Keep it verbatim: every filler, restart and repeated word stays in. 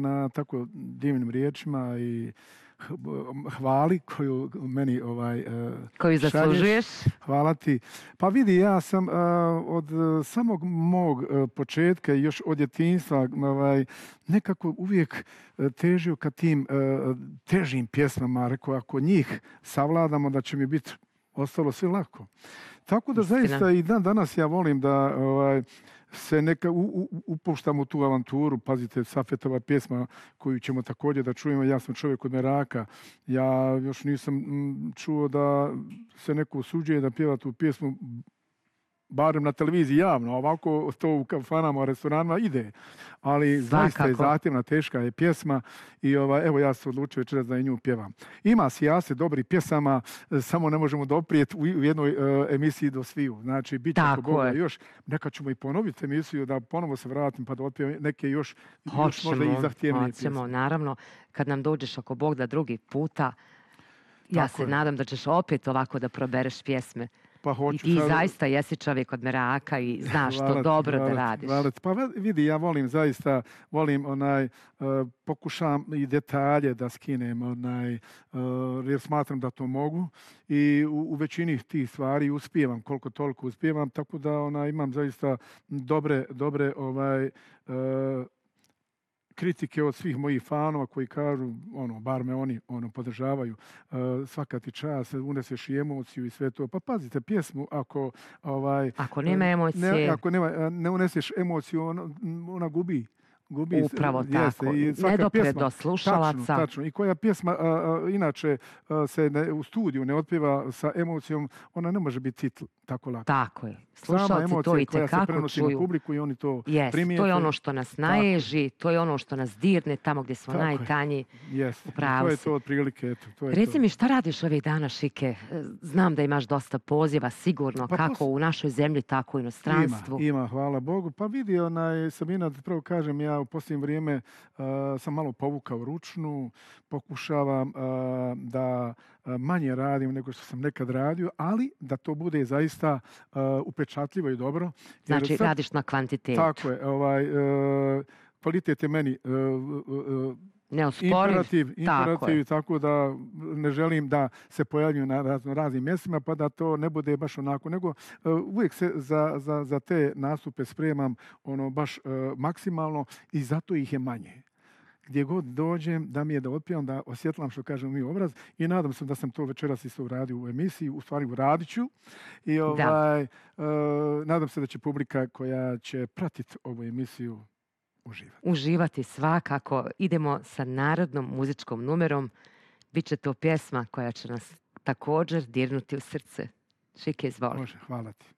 na tako divnim riječima i hvali koju meni ovaj koju zaslužuješ. Hvala ti. Pa vidi, ja sam uh, od samog mog uh, početka, još od djetinjstva, ovaj, nekako uvijek uh, težio ka tim uh, težim pjesmama. Rekao, ako njih savladamo, da će mi biti ostalo sve lako. Tako da Istina. Zaista i dan danas ja volim da ovaj, se neka u, u, upuštam u tu avanturu. Pazite, Safetova pjesma koju ćemo također da čujemo, ja sam čovjek od Meraka. Ja još nisam m, čuo da se neko usuđuje da pjeva tu pjesmu barem na televiziji javno, ovako to u kafanama, restoranima ide. Ali zaista je zahtjevna, teška je pjesma i ovaj, evo ja se odlučio večeras da i nju pjevam. Ima sijase dobrih pjesama, samo ne možemo doprijeti u jednoj uh, emisiji do sviju. Znači, bit će ako Boga još, neka ćemo i ponoviti emisiju da ponovo se vratim pa da otpijem neke još, još možda i zahtjevnije pjesme. Naravno, kad nam dođeš ako Bog da drugi puta, ja Tako se je. nadam da ćeš opet ovako da probereš pjesme. Pa hoću, I ti zaista jesi čovjek od Meraka i znaš što dobro valet, da radiš. Valet. Pa vidi, ja volim zaista, volim onaj, uh, pokušam i detalje da skinem, onaj, uh, jer smatram da to mogu i u, u većini tih stvari uspijevam, koliko toliko uspijevam, tako da ona, imam zaista dobre, dobre ovaj, uh, kritike od svih mojih fanova koji kažu, ono, bar me oni ono, podržavaju, uh, svaka ti čast, uneseš i emociju i sve to. Pa pazite, pjesmu ako... Ovaj, ako nema emocije... Ne, ako nema, ne uneseš emociju, ona, ona gubi. Gubi, Upravo jeste, tako. I ne dopre do slušalaca. Tačno, tačno. I koja pjesma a, a, inače a, se ne, u studiju ne otpjeva sa emocijom, ona ne može biti titl tako lako. Tako je. Slušalci to i tekako čuju. Na publiku i oni to yes, primijete. To je ono što nas naježi, to je ono što nas dirne tamo gdje smo tako najtanji. Yes. Upravo to je to otprilike. Eto, to je Reci to. mi, šta radiš ovih dana, Šike? Znam da imaš dosta poziva, sigurno, pa kako to... u našoj zemlji, tako u inostranstvu. Ima, ima, hvala Bogu. Pa vidi, onaj, Sabina, da prvo kažem, ja u posljednje vrijeme uh, sam malo povukao ručnu, pokušavam uh, da uh, manje radim nego što sam nekad radio, ali da to bude zaista uh, upečatljivo i dobro. Znači, sad, radiš na kvantitetu. Tako je. Ovaj, uh, kvalitet je meni uh, uh, imperativ, imperativ, tako, tako da ne želim da se pojavljuju na razno raznim mjestima, pa da to ne bude baš onako, nego uh, uvijek se za, za, za te nastupe spremam ono baš uh, maksimalno i zato ih je manje. Gdje god dođem, da mi je da otpivam, da osjetlam što kažem mi obraz i nadam se da sam to večeras isto uradio u emisiji, u stvari uradit ću. I ovaj, uh, nadam se da će publika koja će pratiti ovu emisiju uživati. Uživati svakako. Idemo sa narodnom muzičkom numerom. Biće to pjesma koja će nas također dirnuti u srce. Šike, izvoli. Može, hvala ti.